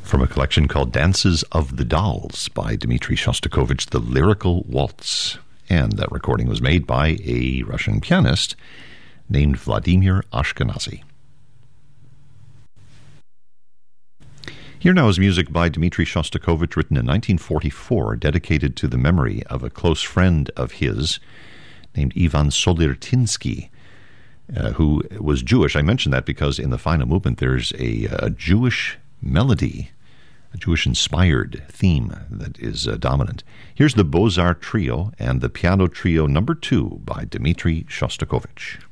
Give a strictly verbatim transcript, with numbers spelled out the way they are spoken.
From a collection called Dances of the Dolls by Dmitri Shostakovich, the Lyrical Waltz. And that recording was made by a Russian pianist named Vladimir Ashkenazy. Here now is music by Dmitri Shostakovich, written in nineteen forty-four, dedicated to the memory of a close friend of his named Ivan Solirtinsky, uh, who was Jewish. I mention that because in the final movement there's a, a Jewish melody, a Jewish-inspired theme that is uh, dominant. Here's the Beaux-Arts Trio and the Piano Trio number two by Dmitri Shostakovich.